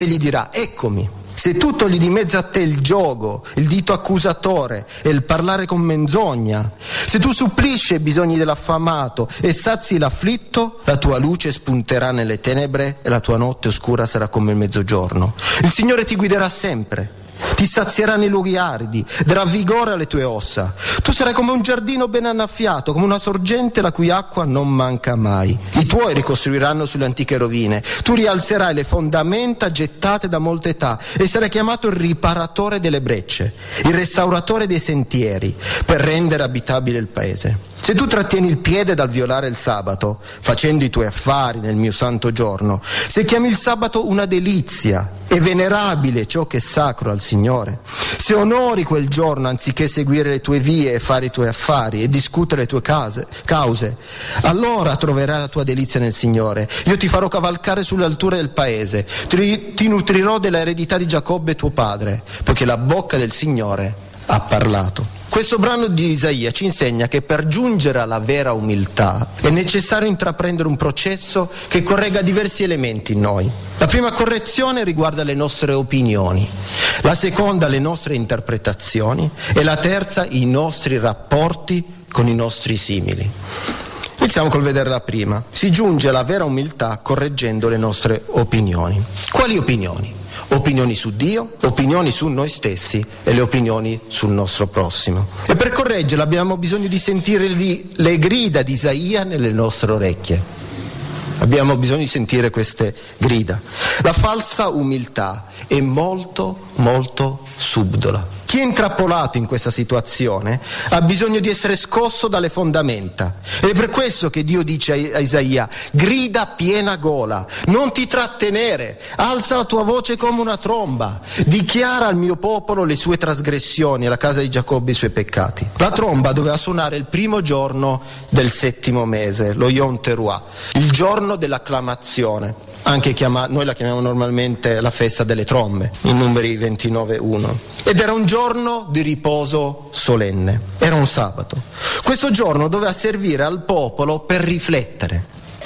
e gli dirà: eccomi. Se tu togli di mezzo a te il giogo, il dito accusatore e il parlare con menzogna, se tu supplisci i bisogni dell'affamato e sazi l'afflitto, la tua luce spunterà nelle tenebre e la tua notte oscura sarà come il mezzogiorno. Il Signore ti guiderà sempre, ti sazierà nei luoghi aridi, darà vigore alle tue ossa. Tu sarai come un giardino ben annaffiato, come una sorgente la cui acqua non manca mai. I tuoi ricostruiranno sulle antiche rovine. Tu rialzerai le fondamenta gettate da molta età e sarai chiamato il riparatore delle brecce, il restauratore dei sentieri, per rendere abitabile il paese. Se tu trattieni il piede dal violare il sabato, facendo i tuoi affari nel mio santo giorno, se chiami il sabato una delizia e venerabile ciò che è sacro al Signore, se onori quel giorno anziché seguire le tue vie e fare i tuoi affari e discutere le tue cause, allora troverai la tua delizia nel Signore. Io ti farò cavalcare sulle alture del paese, ti nutrirò della eredità di Giacobbe tuo padre, poiché la bocca del Signore ha parlato. Questo brano di Isaia ci insegna che per giungere alla vera umiltà è necessario intraprendere un processo che corregga diversi elementi in noi. La prima correzione riguarda le nostre opinioni, la seconda le nostre interpretazioni e la terza i nostri rapporti con i nostri simili. Iniziamo col vedere la prima. Si giunge alla vera umiltà correggendo le nostre opinioni. Quali opinioni? Opinioni su Dio, opinioni su noi stessi e le opinioni sul nostro prossimo. E per correggerle abbiamo bisogno di sentire le grida di Isaia nelle nostre orecchie. Abbiamo bisogno di sentire queste grida. La falsa umiltà è molto, molto subdola. Chi è intrappolato in questa situazione ha bisogno di essere scosso dalle fondamenta. Ed è per questo che Dio dice a Isaia: grida a piena gola, non ti trattenere, alza la tua voce come una tromba, dichiara al mio popolo le sue trasgressioni, alla casa di Giacobbe i suoi peccati. La tromba doveva suonare il primo giorno del 7° mese, lo Yom Teruah, il giorno dell'acclamazione. Anche noi la chiamiamo normalmente la festa delle trombe, in Numeri 29:1. Ed era un giorno di riposo solenne, era un sabato. Questo giorno doveva servire al popolo per riflettere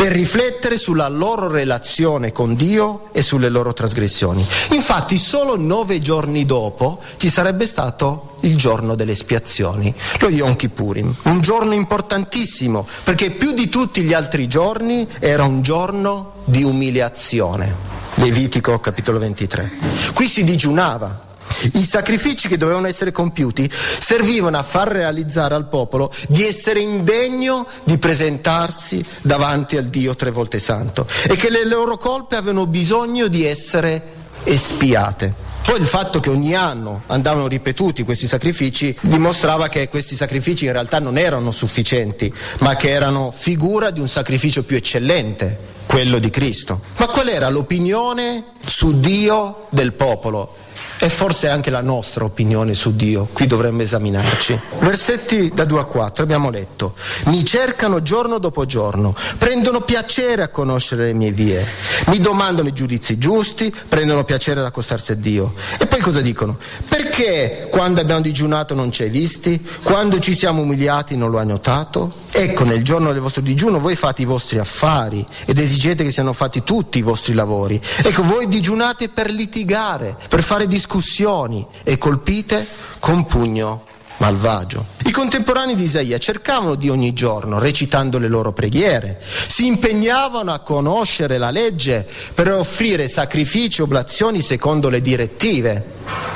sulla loro relazione con Dio e sulle loro trasgressioni. Infatti solo 9 giorni dopo ci sarebbe stato il giorno delle espiazioni, lo Yom Kippurim, un giorno importantissimo perché più di tutti gli altri giorni era un giorno di umiliazione. Levitico capitolo 23. Qui si digiunava. I sacrifici che dovevano essere compiuti servivano a far realizzare al popolo di essere indegno di presentarsi davanti al Dio 3 volte santo e che le loro colpe avevano bisogno di essere espiate. Poi il fatto che ogni anno andavano ripetuti questi sacrifici dimostrava che questi sacrifici in realtà non erano sufficienti, ma che erano figura di un sacrificio più eccellente, quello di Cristo. Ma qual era l'opinione su Dio del popolo? E forse anche la nostra opinione su Dio, qui dovremmo esaminarci. Versetti da 2 a 4 abbiamo letto: mi cercano giorno dopo giorno, prendono piacere a conoscere le mie vie, mi domandano i giudizi giusti, prendono piacere ad accostarsi a Dio. E poi cosa dicono? Perché quando abbiamo digiunato non ci hai visti? Quando ci siamo umiliati non lo hai notato? Ecco, nel giorno del vostro digiuno voi fate i vostri affari ed esigete che siano fatti tutti i vostri lavori. Ecco, voi digiunate per litigare, per fare discussioni e colpite con pugno malvagio. I contemporanei di Isaia cercavano Dio ogni giorno, recitando le loro preghiere, si impegnavano a conoscere la legge per offrire sacrifici e oblazioni secondo le direttive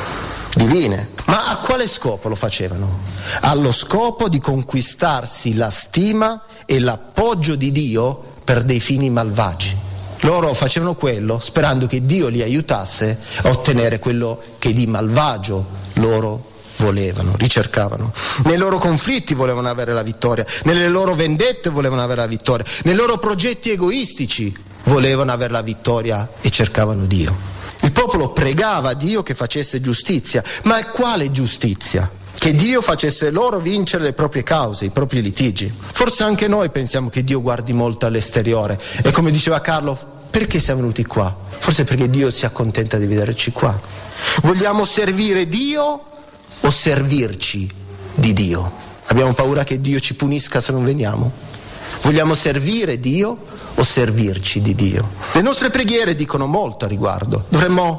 divine. Ma a quale scopo lo facevano? Allo scopo di conquistarsi la stima e l'appoggio di Dio per dei fini malvagi. Loro facevano quello sperando che Dio li aiutasse a ottenere quello che di malvagio loro volevano, ricercavano. Nei loro conflitti volevano avere la vittoria, nelle loro vendette volevano avere la vittoria, nei loro progetti egoistici volevano avere la vittoria e cercavano Dio. Il popolo pregava Dio che facesse giustizia, ma quale giustizia? Che Dio facesse loro vincere le proprie cause, i propri litigi. Forse anche noi pensiamo che Dio guardi molto all'esteriore e, come diceva Carlo, perché siamo venuti qua? Forse perché Dio si accontenta di vederci qua. Vogliamo servire Dio o servirci di Dio? Abbiamo paura che Dio ci punisca se non veniamo? Vogliamo servire Dio o servirci di Dio? Le nostre preghiere dicono molto a riguardo. Dovremmo